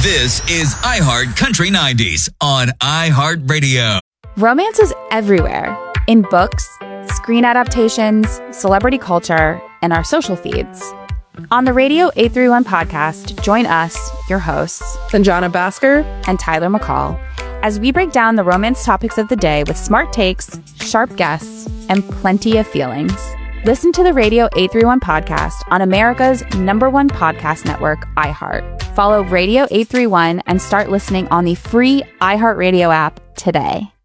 This is iHeart Country 90s on iHeartRadio. Romance is everywhere, in books, screen adaptations, celebrity culture, and our social feeds. On the Radio 831 podcast, join us, your hosts, Sanjana Bhaskar and Tyler McCall, as we break down the romance topics of the day with smart takes, sharp guests, and plenty of feelings. Listen to the Radio 831 podcast on America's #1 podcast network, iHeart. Follow Radio 831 and start listening on the free iHeartRadio app today.